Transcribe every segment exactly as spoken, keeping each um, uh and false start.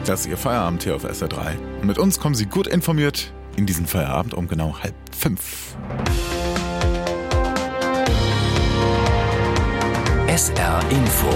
Das ist Ihr Feierabend hier auf S R drei. Und mit uns kommen Sie gut informiert in diesen Feierabend um genau halb fünf. S R Info.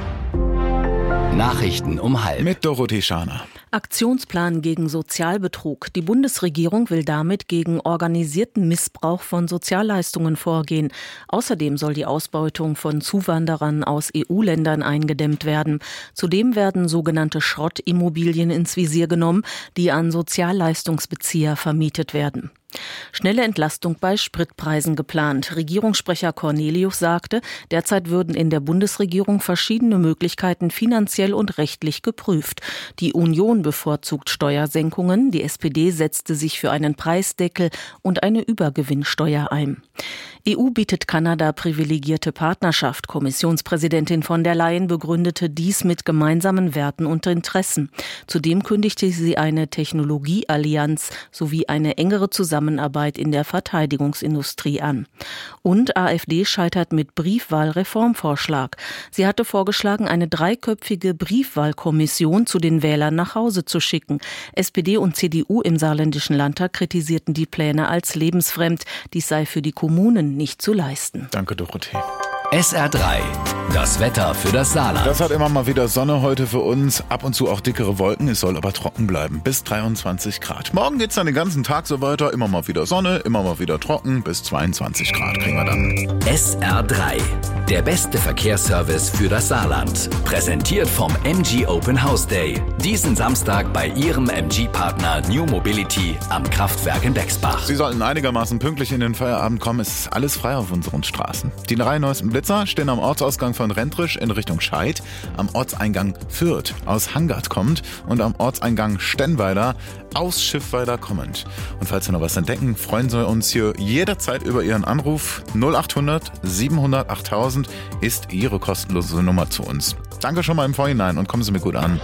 Nachrichten um halb. Mit Dorothee Scharner. Aktionsplan gegen Sozialbetrug. Die Bundesregierung will damit gegen organisierten Missbrauch von Sozialleistungen vorgehen. Außerdem soll die Ausbeutung von Zuwanderern aus E U-Ländern eingedämmt werden. Zudem werden sogenannte Schrottimmobilien ins Visier genommen, die an Sozialleistungsbezieher vermietet werden. Schnelle Entlastung bei Spritpreisen geplant. Regierungssprecher Cornelius sagte, derzeit würden in der Bundesregierung verschiedene Möglichkeiten finanziell und rechtlich geprüft. Die Union bevorzugt Steuersenkungen, die S P D setzte sich für einen Preisdeckel und eine Übergewinnsteuer ein. E U bietet Kanada privilegierte Partnerschaft. Kommissionspräsidentin von der Leyen begründete dies mit gemeinsamen Werten und Interessen. Zudem kündigte sie eine Technologieallianz sowie eine engere Zusammenarbeit in der Verteidigungsindustrie an. Und AfD scheitert mit Briefwahlreformvorschlag. Sie hatte vorgeschlagen, eine dreiköpfige Briefwahlkommission zu den Wählern nach Hause zu schicken. S P D und C D U im saarländischen Landtag kritisierten die Pläne als lebensfremd. Dies sei für die Kommunen nicht zu leisten. Danke, Dorothee. S R drei. Das Wetter für das Saarland. Das hat immer mal wieder Sonne heute für uns. Ab und zu auch dickere Wolken. Es soll aber trocken bleiben. Bis dreiundzwanzig Grad. Morgen geht's dann den ganzen Tag so weiter. Immer mal wieder Sonne, immer mal wieder trocken. Bis zweiundzwanzig Grad kriegen wir dann. S R drei. Der beste Verkehrsservice für das Saarland. Präsentiert vom M G Open House Day. Diesen Samstag bei Ihrem M G-Partner New Mobility am Kraftwerk in Bexbach. Sie sollten einigermaßen pünktlich in den Feierabend kommen. Es ist alles frei auf unseren Straßen. Die drei neuesten Blitzer stehen am Ortsausgang von Rentrisch in Richtung Scheid, am Ortseingang Fürth aus Hangard kommt und am Ortseingang Stenweiler aus Schiffweiler kommend. Und falls Sie noch was entdecken, freuen Sie uns hier jederzeit über Ihren Anruf. null achthundert siebenhundert achttausend ist Ihre kostenlose Nummer zu uns. Danke schon mal im Vorhinein und kommen Sie mir gut an.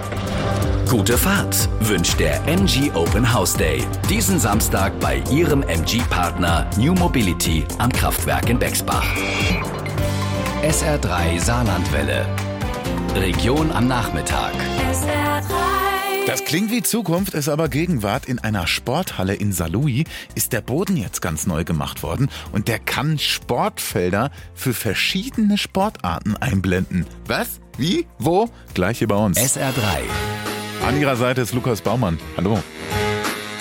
Gute Fahrt wünscht der M G Open House Day. Diesen Samstag bei Ihrem M G-Partner New Mobility am Kraftwerk in Bexbach. S R drei Saarlandwelle. Region am Nachmittag. S R drei. Das klingt wie Zukunft, ist aber Gegenwart. In einer Sporthalle in Saarlouis ist der Boden jetzt ganz neu gemacht worden und der kann Sportfelder für verschiedene Sportarten einblenden. Was? Wie? Wo? Gleich hier bei uns. S R drei. An Ihrer Seite ist Lukas Baumann. Hallo.